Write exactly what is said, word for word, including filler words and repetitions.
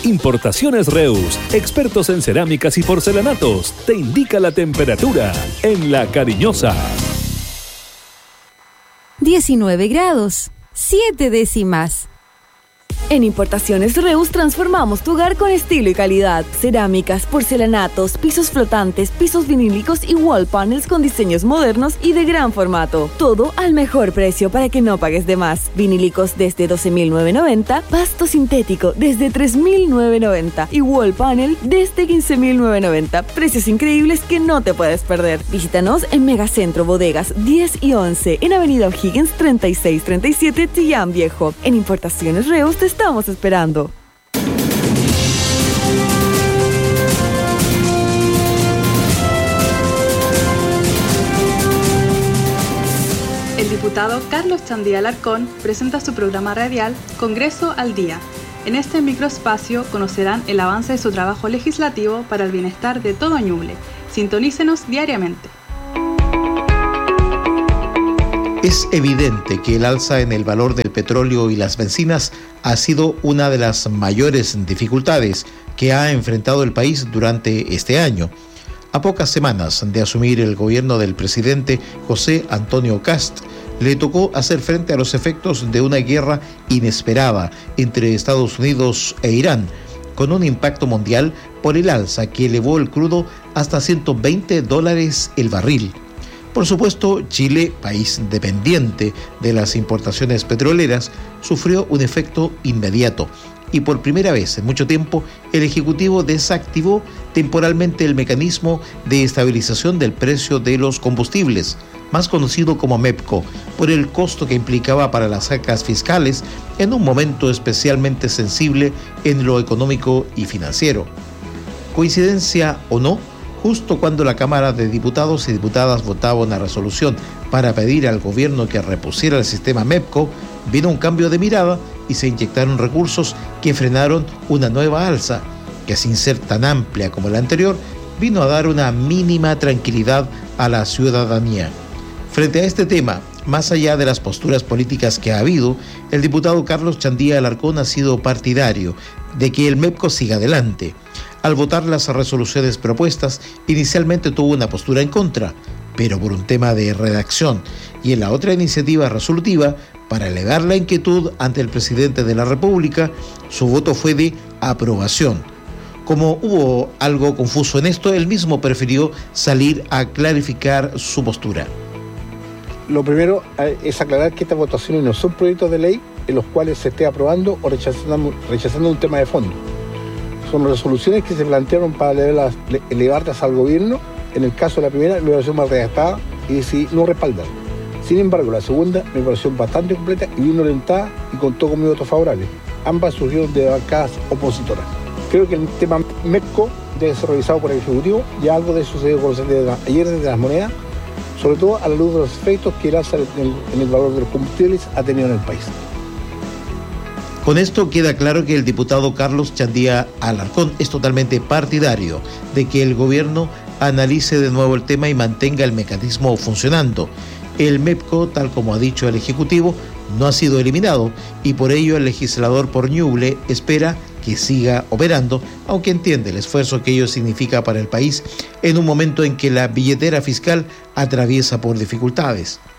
Importaciones Reus, expertos en cerámicas y porcelanatos, te indica la temperatura en La Cariñosa. diecinueve grados, siete décimas. En Importaciones Reus transformamos tu hogar con estilo y calidad. Cerámicas, porcelanatos, pisos flotantes, pisos vinílicos y wall panels con diseños modernos y de gran formato. Todo al mejor precio para que no pagues de más. Vinílicos desde doce mil novecientos noventa, pasto sintético desde tres mil novecientos noventa y wall panel desde quince mil novecientos noventa. Precios increíbles que no te puedes perder. Visítanos en Megacentro Bodegas diez y once, en Avenida O'Higgins treinta y seis treinta y siete, Chillán Viejo. En Importaciones Reus te estamos esperando. El diputado Carlos Chandía Alarcón presenta su programa radial Congreso al Día. En este microespacio conocerán el avance de su trabajo legislativo para el bienestar de todo Ñuble. Sintonícenos diariamente. Es evidente que el alza en el valor del petróleo y las bencinas ha sido una de las mayores dificultades que ha enfrentado el país durante este año. A pocas semanas de asumir el gobierno del presidente José Antonio Kast, le tocó hacer frente a los efectos de una guerra inesperada entre Estados Unidos e Irán, con un impacto mundial por el alza que elevó el crudo hasta ciento veinte dólares el barril. Por supuesto, Chile, país dependiente de las importaciones petroleras, sufrió un efecto inmediato y por primera vez en mucho tiempo el Ejecutivo desactivó temporalmente el mecanismo de estabilización del precio de los combustibles, más conocido como MEPCO, por el costo que implicaba para las arcas fiscales en un momento especialmente sensible en lo económico y financiero. Coincidencia o no, justo cuando la Cámara de Diputados y Diputadas votaba una resolución para pedir al gobierno que repusiera el sistema MEPCO, vino un cambio de mirada y se inyectaron recursos que frenaron una nueva alza, que sin ser tan amplia como la anterior, vino a dar una mínima tranquilidad a la ciudadanía. Frente a este tema, más allá de las posturas políticas que ha habido, el diputado Carlos Chandía Alarcón ha sido partidario de que el MEPCO siga adelante. Al votar las resoluciones propuestas, inicialmente tuvo una postura en contra, pero por un tema de redacción, y en la otra iniciativa resolutiva, para elevar la inquietud ante el presidente de la República, su voto fue de aprobación. Como hubo algo confuso en esto, él mismo prefirió salir a clarificar su postura. Lo primero es aclarar que estas votaciones no son proyectos de ley en los cuales se esté aprobando o rechazando, rechazando un tema de fondo. Son resoluciones que se plantearon para elevarlas, elevarlas al gobierno. En el caso de la primera, me pareció mal redactada y si no respaldar. Sin embargo, la segunda me pareció bastante completa y bien orientada y contó con mi voto favorable. Ambas surgieron de bancadas opositoras. Creo que el tema MEPCO debe ser revisado por el Ejecutivo. Ya algo de eso sucedió con los ayer desde las monedas, sobre todo a la luz de los efectos que el alza en el valor de los combustibles ha tenido en el país. Con esto queda claro que el diputado Carlos Chandía Alarcón es totalmente partidario de que el gobierno analice de nuevo el tema y mantenga el mecanismo funcionando. El MEPCO, tal como ha dicho el Ejecutivo, no ha sido eliminado y por ello el legislador por Ñuble espera que siga operando, aunque entiende el esfuerzo que ello significa para el país en un momento en que la billetera fiscal atraviesa por dificultades.